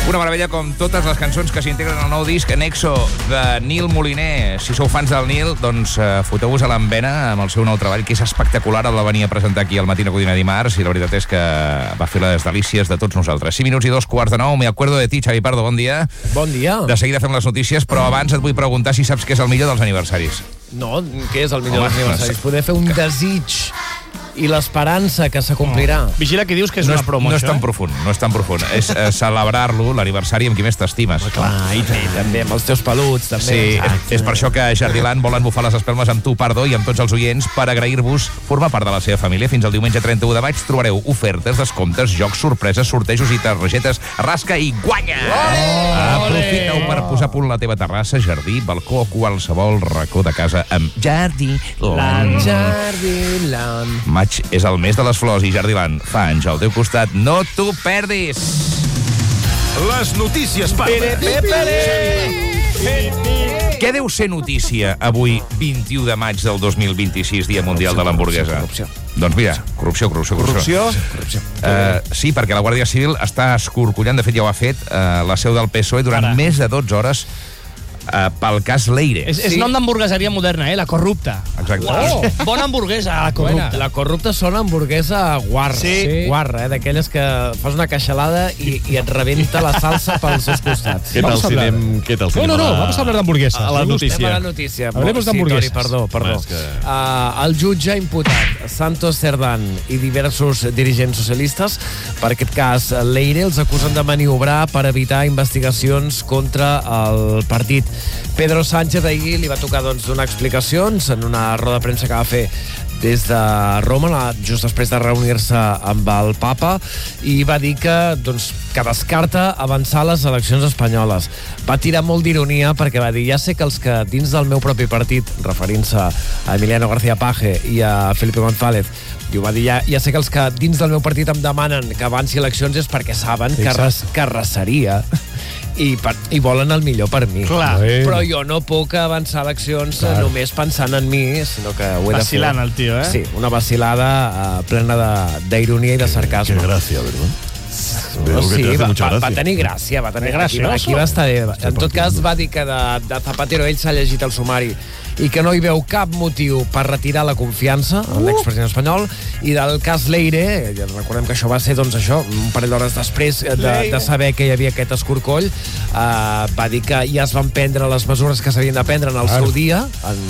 Una meravella com totes les cançons que s'integren al nou disc Nexo de Nil Moliner. Si sou fans del Nil, doncs foteu-vos a l'embena amb el seu nou treball, que és espectacular. El va venir a presentar aquí al Matí Codina dimarts i la veritat és que va fer les delícies de tots nosaltres. 5 minuts i 2:15. Me acuerdo de ti, Xavi Pardo, bon dia. Bon dia. De seguida fem les notícies, però abans et vull preguntar si saps què és el millor dels aniversaris. No, què és el millor dels aniversaris? Poder fer un desig i l'esperança que s'acomplirà. Vigila que dius que és una promo, no és tan profund, no és tan profund. És celebrar-lo, l'aniversari, amb qui més t'estimes. Clar, i també amb els teus peluts, també. Sí, és per això que a Jardiland volen bufar les espelmes amb tu, Pardo, i amb tots els oients per agrair-vos formar part de la seva família. Fins al diumenge 31 de maig trobareu ofertes, descomptes, jocs, sorpreses, sortejos i targetes. Rasca i guanya! Aprofita-ho per posar a punt la teva terrassa, jardí, balcó o qualsevol racó de casa amb Jardiland. Jardiland. Maig és el mes de les flors i Jardiland fa anys al teu costat. No t'ho perdis! Les notícies Què deu ser notícia avui, 21 de maig del 2026, Dia Mundial de l'Hamburguesa? Doncs mira, corrupció. Sí, perquè la Guàrdia Civil està escorcollant, de fet ja ho ha fet, la seu del PSOE durant més de 12 hores pel cas Leire. És nom d'hamburgueseria moderna, la corrupta. Exacte. Bona hamburguesa, la corrupta. La corrupta sona hamburguesa guarra. Sí. Guarra, d'aquelles que fas una queixalada i et rebenta la salsa pels seus costats. ¿Qué tal si anem No, vamos a hablar de hamburguesas. a la Anem a notícia? la notícia. Hablemos de hamburguesas. Perdó. És que... El jutge ha imputat Santos Cerdán i diversos dirigents socialistes per aquest cas Leire. Els acusen de maniobrar per evitar investigacions contra el partit. Pedro Sánchez ahir li va tocar donar explicacions en una roda de premsa que va fer des de Roma, just després de reunir-se amb el papa, i va dir que descarta avançar les eleccions espanyoles. Va tirar molt d'ironia perquè va dir: ja sé que els que dins del meu propi partit, referint-se a Emiliano García Paje i a Felipe González, i ho va dir, ja sé que els que dins del meu partit em demanen que avanci eleccions és perquè saben que arrasaria i volen el millor per mi. Clar. Però jo no puc avançar eleccions només pensant en mi, sinó que ho he de fer. Vacilant el tio, Sí, una vacilada plena d'ironia i de sarcasme. Qué gracia, ¿verdad? Va tenir gràcia. Aquí va estar bé. En tot cas, va dir que de Zapatero ell s'ha llegit el sumari i que no hi veu cap motiu per retirar la confiança a l'expresident espanyol, i del cas Leire, recordem que això va ser un parell d'hores després de saber que hi havia aquest escorcoll, va dir que ja es van prendre les mesures que s'havien de prendre en el seu dia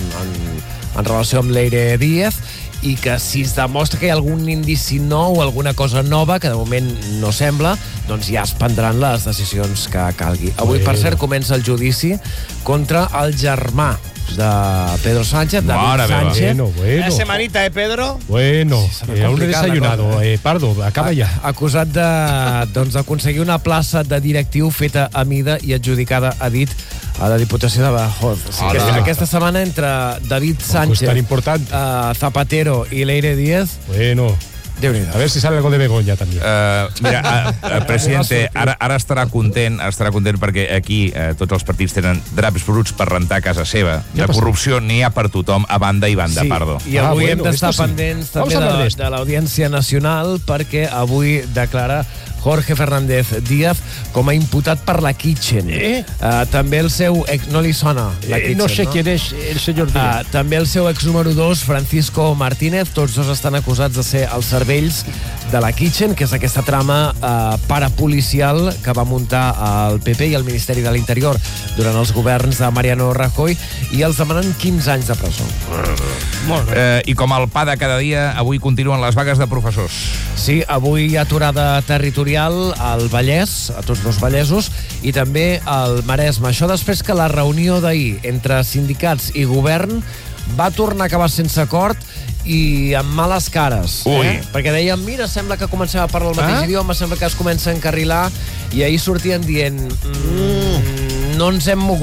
en relació amb Leire Díaz, i que si es demostra que hi ha algun indici nou o alguna cosa nova, que de moment no sembla, doncs ja es prendran les decisions que calgui. Avui, per cert, comença el judici contra el germà de Pedro Sánchez, David Sánchez. Bueno. Semanita, Pedro? Bueno, aún no he desayunado. Pardo, acaba ja. Acusat d'aconseguir una plaça de directiu feta a mida i adjudicada, ha dit, a la Diputació de Badajoz. Aquesta setmana, entre David Sánchez, Zapatero i Leire Díaz... Bueno... Déu-n'hi-do. A ver si sale algo de Begoña també. Mira, presidente, ara estarà content perquè aquí tots els partits tenen draps bruts per rentar casa seva. De corrupció n'hi ha per tothom, a banda i banda, Pardo. I avui hem d'estar pendents també de l'Audiència Nacional, perquè avui declara Jorge Fernández Díaz com a imputat per la Kitchen. També el seu no li sona la Kitchen, no sé quién es el señor Díaz. També el seu ex número 2, Francisco Martínez. Tots dos estan acusats de ser els cervells de la Kitchen, que és aquesta trama parapolicial que va muntar el PP i el Ministeri de l'Interior durant els governs de Mariano Rajoy, i els demanen 15 anys de presó. Molt bé. I com el pa de cada dia, avui continuen les vagues de professors. Sí, avui hi ha aturada territorial al Vallès, a tots dos vallesos, i també al Maresme. Això després que la reunió d'ahir entre sindicats i govern va tornar a acabar sense acord i amb males cares. Perquè deien, mira, sembla que comencem a parlar el mateix idioma, sembla que es comença a encarrilar, i ahir sortien dient no ens hem mogut.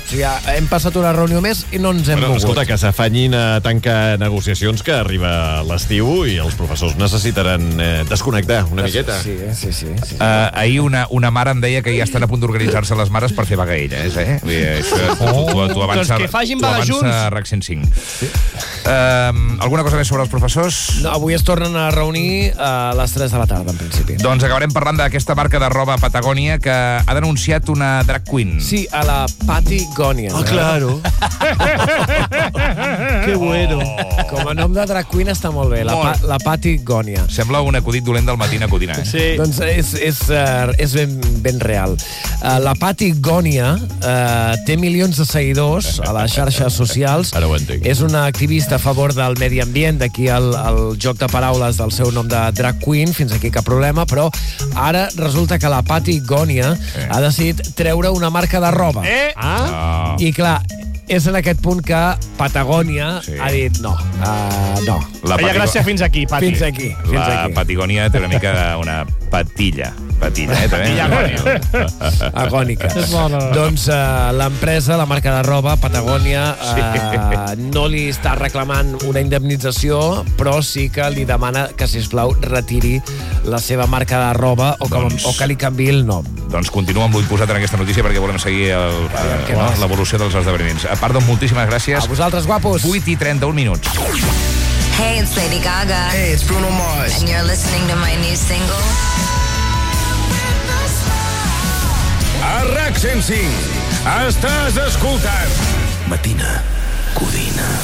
O sigui, hem passat una reunió més i no ens hem mogut. Escolta, que s'afanyin a tancar negociacions, que arriba l'estiu i els professors necessitaran desconnectar una miqueta. Sí. Ahir una mare em deia que ja estan a punt d'organitzar-se les mares per fer vaga elles, eh? Tu avança, Doncs que facin vaga junts. RAC 105. Sí. Alguna cosa més sobre els professors? No, avui es tornen a reunir a les 3 de la tarda, en principi. Doncs acabarem parlant d'aquesta marca de roba Patagònia que ha denunciat una drag queen. Sí, a la Patagònia. Ah, claro. Qué bueno. Com a nom de drag queen està molt bé, la Patagònia. Sembla un acudit dolent del Matina Codina, eh? Sí. Doncs és ben real. La Patagònia té milions de seguidors a les xarxes socials. Ara ho entenc. És una activista a favor del medi ambient, d'aquí el joc de paraules del seu nom de drag queen, fins aquí cap problema, però ara resulta que la Patagònia ha decidit treure una marca de roba. I clar, és en aquest punt que Patagònia ha dit no. Feia gràcia fins aquí, Pati. Fins aquí. La Patagònia té una mica una patilla, també. Agònica. Doncs l'empresa, la marca de roba, Patagònia, no li està reclamant una indemnització, però sí que li demana que, sisplau, retiri la seva marca de roba o que li canviï el nom. Doncs continua amb l'ull posat en aquesta notícia perquè volem seguir l'evolució dels esdeveniments. Pardon, moltíssimes gràcies. A vosaltres, guapos. 8:31 minuts. Hey, it's Lady Gaga. Hey, it's Bruno Mars. And you're listening to my new single. A RAC 105 estàs escoltant Matina Codina.